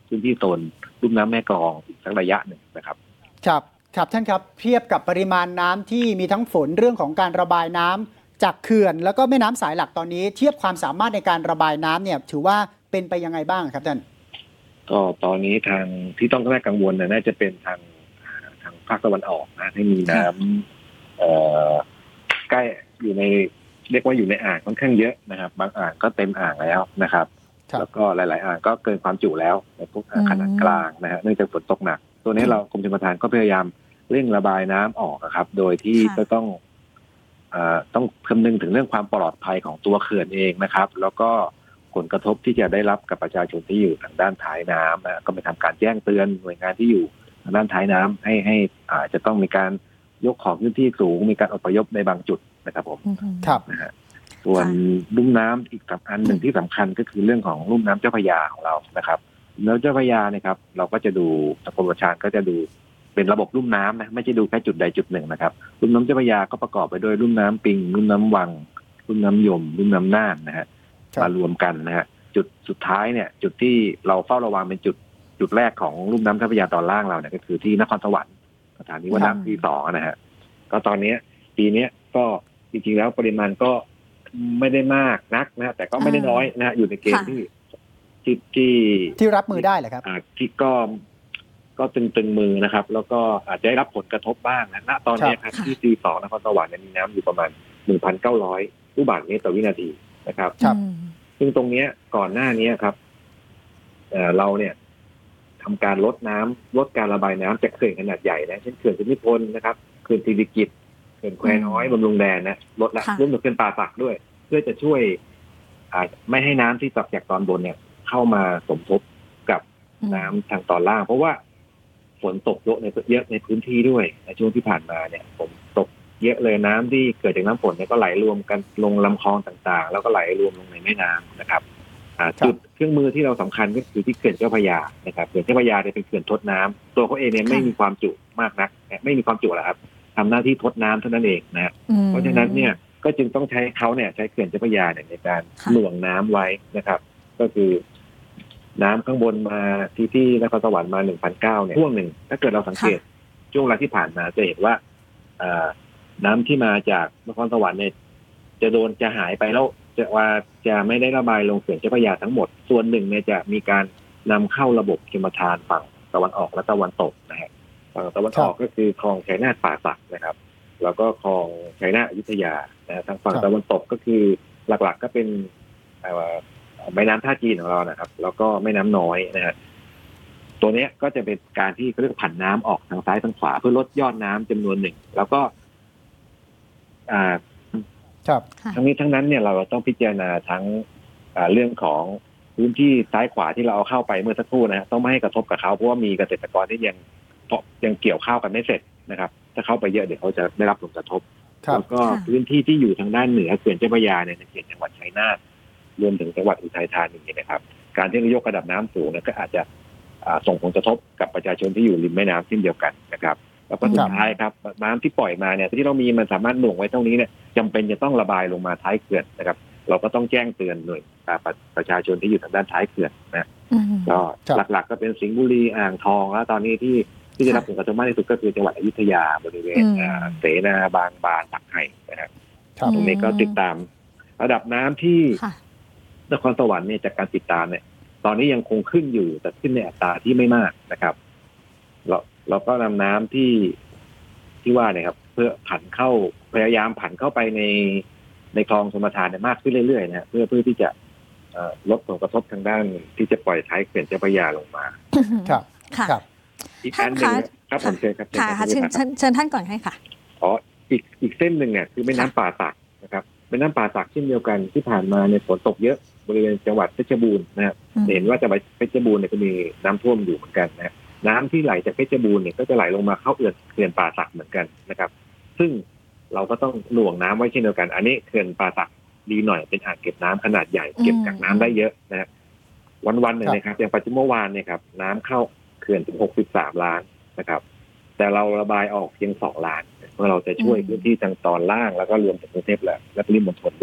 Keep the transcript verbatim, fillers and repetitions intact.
พื้นที่โซนลุ่มน้ำแม่กลองอีกสักระยะหนึ่งนะครับครับครับท่านครับเทียบกับปริมาณน้ำที่มีทั้งฝนเรื่องของการระบายน้ำจากเขื่อนแล้วก็แม่น้ำสายหลักตอนนี้เทียบความสามารถในการระบายน้ำเนี่ยถือว่าเป็นไปยังไงบ้างครับท่านก็ตอนนี้ทางที่ต้องน่ากังวลนะน่าจะเป็นทางทางภาคตะวันออกนะที่มีน้ำเอ่อใกล้อยู่ในเรียกว่าอยู่ในอ่างค่อนข้างเยอะนะครับบางอ่างก็เต็มอ่างแล้วนะครับแล้วก็หลายๆอ่างก็เกินความจุแล้วในพวกอ่างขนาดกลางนะฮะเนื่องจากฝนตกหนักตัวนี้เรากรมชลประทานก็พยายามเร่งระบายน้ำออกครับโดยที่ก็ต้องต้องคำนึงถึงเรื่องความปลอดภัยของตัวเขื่อนเองนะครับแล้วก็ผลกระทบที่จะได้รับกับประชาชนที่อยู่ทางด้านท้ายน้ำนะก็ไปทำการแจ้งเตือนหน่วยงานที่อยู่ทางด้านท้ายน้ำให้ให้อาจจะต้องมีการยกของพื้นที่สูงมีการอพยพในบางจุดนะครับผมครับนะฮะส่วนลุ่มน้ำอีกอันหนึ่งที่สำคัญก็คือเรื่องของลุ่มน้ำเจ้าพระยาของเรานะครับแล้วเจ้าพระยาเนี่ยครับเราก็จะดูกรมชลประทานก็จะดูเป็นระบบลุ่มน้ำนะไม่ใช่ดูแค่จุดใดจุดหนึ่งนะครับลุ่มน้ำเจ้าพระยาก็ประกอบไปด้วยลุ่มน้ำปิงลุ่มน้ำวังลุ่มน้ำยมลุ่มน้ำน่านนะฮะมารวมกันนะฮะจุดสุดท้ายเนี่ยจุดที่เราเฝ้าระวังเป็นจุดจุดแรกของลุ่มน้ำเจ้าพระยาตอนล่างเราเนี่ยก็คือที่นครสวรรค์สถานีวัดน้ำที่สองนะฮะก็ตอนนี้ปีนี้ก็จริงๆแล้วปริมาณก็ไม่ได้มากนักนะแต่ก็ไม่ได้น้อยนะฮะอยู่ในเกณฑ์ที่ที่ที่ที่รับมือได้แหละครับที่ก็ก็ตึงๆมือนะครับแล้วก็อาจจะได้รับผลกระทบบ้างนะณตอนนี้ครับที่ซีสองนครสวรรค์มีน้ำอยู่ประมาณ หนึ่งพันเก้าร้อย ลูกบาศก์เมตรต่อวินาทีนะครับซึ่งตรงนี้ก่อนหน้านี้ครับเอ่อเราเนี่ยทำการลดน้ำลดการระบายน้ำจากเขื่อนขนาดใหญ่นะเช่นเขื่อนภูมิพลนะครับเขื่อนศิริกิติ์เขื่อนแควน้อยบำรุงแดนนะลดละรวมถึงเขื่อนป่าสักด้วยเพื่อจะช่วยอ่าไม่ให้น้ำที่ตกจากตอนบนเนี่ยเข้ามาสมทบกับน้ำทางตอนล่างเพราะว่าฝนตกเยอะในเยอะในพื้นที่ด้วยในช่วงที่ผ่านมาเนี่ยฝนตกเยอะเลยน้ำที่เกิดจากน้ำฝนเนี่ยก็ไหลรวมกันลงลำคลองต่างๆแล้วก็ไหลรวมลงในแม่น้ำนะครับจุดเครื่องมือที่เราสำคัญก็คือที่เขื่อนเจ้าพระยานะครับเขื่อนเจ้าพระยาเนี่ยเป็นเขื่อนทดน้ำตัวเขาเองเนี่ยไม่มีความจุมากนักไม่มีความจุหรอกครับทำหน้าที่ทดน้ำเท่านั้นเองนะเพราะฉะนั้นเนี่ยก็จึงต้องใช้เขาเนี่ยใช้เขื่อนเจ้าพระยาเนี่ยในการหน่วงน้ำไว้นะครับก็คือน้ำข้างบนมาที่ที่นครสวรรค์มา หนึ่งพันเก้าร้อย เนี่ยช่วงหนึ่งถ้าเกิดเราสังเกตช่วงเวลาที่ผ่านมาจะเห็นว่าน้ำที่มาจากนครสวรรค์เนี่ยจะโดนจะหายไปแล้วจะว่าจะไม่ได้ระบายลงเขื่อนเจ้าพระยาทั้งหมดส่วนหนึ่งเนี่ยจะมีการนำเข้าระบบชลประทานฝั่งตะวันออกและตะวันตกนะฮะฝั่งตะวันออกก็คือคลองชัยนาทป่าสักนะครับแล้วก็คลองชัยนาทอยุธยานะทางฝั่งตะวันตกก็คือหลักๆก็เป็นแม่น้ำท่าจีนของเรานะครับแล้วก็แม่น้ำน้อยนะฮะตัวนี้ก็จะเป็นการที่เรียกผันน้ำออกทางซ้ายทางขวาเพื่อลดยอดน้ำจำนวนหนึ่งแล้วก็อ่าทั้งนี้ทั้งนั้นเนี่ยเราต้องพิจารณาทั้งเรื่องของพื้นที่ซ้ายขวาที่เราเอาเข้าไปเมื่อสักครู่นะต้องไม่ให้กระทบกับเขาเพราะว่ามีเกษตรกรที่ยังเพาะยังเกี่ยวข้าวกันไม่เสร็จนะครับถ้าเข้าไปเยอะเดี๋ยวเขาจะได้รับผลกระทบแล้วก็พื้นที่ที่อยู่ทางด้านเหนือเขื่อนเจ้าพระยาในเขตจังหวัดชัยนาทรวมถึงจังหวัดอุทัยธานีนะครับการที่เรายกระดับน้ำสูงก็อาจจะส่งผลกระทบกับประชาชนที่อยู่ริมแม่น้ำเช่นเดียวกันนะครับแล้วก็สุดท้ายครับน้ำที่ปล่อยมาเนี่ยที่เรามีมันสามารถหน่วงไว้เท่านี้เนี่ยจำเป็นจะต้องระบายลงมาท้ายเขื่อนนะครับเราก็ต้องแจ้งเตือนหน่วยประชาชนที่อยู่ทางด้านท้ายเขื่อนนะก็หลักๆก็เป็นสิงห์บุรีอ่างทองแล้วตอนนี้ที่ที่จะรับผลกระทบมากที่สุดก็คือจังหวัดอยุธยาบริเวณเสนาบางบานตักไห่นะครับตรงนี้ก็ติดตามระดับน้ำที่นครสวรรค์เนี่ยจากการติดตามเนี่ยตอนนี้ยังคงขึ้นอยู่แต่ขึ้นในอัตราที่ไม่มากนะครับเราเราก็นำน้ำที่ที่ว่าเนี่ยครับเพื่อผันเข้าพยายามผันเข้าไปในในคลองชลประทานเนี่ยมากขึ้นเรื่อยๆนะเพื่อเพื่อที่จะลดผลกระทบทางด้านที่จะปล่อยท้ายเขื่อนเจ้าพระยาลงมาครับครับอีกอันหนึ่งครับผมเชิญครับค่ะเชิญเชิญท่านก่อนให้ค่ะอ๋ออีกอีกเส้นหนึ่งเนี่ยคือแม่น้ำป่าสักนะครับแม่น้ำป่าสักเช่นเดียวกันที่ผ่านมาเนี่ยฝนตกเยอะบริเวณจังหวัดเพชรบูรณ์นะครับเห็นว่าจะไปเพชรบูรณ์เนี่ยก็มีน้ำท่วมอยู่เหมือนกันนะน้ำที่ไหลจากเพชรบูรณ์เนี่ยก็จะไหลลงมาเข้าเขื่อนป่าสักเหมือนกันนะครับซึ่งเราก็ต้องหน่วงน้ำไว้เช่นเดียวกันอันนี้เขื่อนป่าสักดีหน่อยเป็นอ่างเก็บน้ำขนาดใหญ่เก็บกักน้ำได้เยอะนะวันๆหนึ่งนะครับอย่างปัจจุบันเมื่อวานเนี่ยครับน้ำเข้าเขื่อนถึงหกสิบสามล้านนะครับแต่เราระบายออกเพียงสองล้านเพื่อเราจะช่วยพื้นที่ทางตอนล่างแล้วก็รวมถึงกรุงเทพและปริมณฑล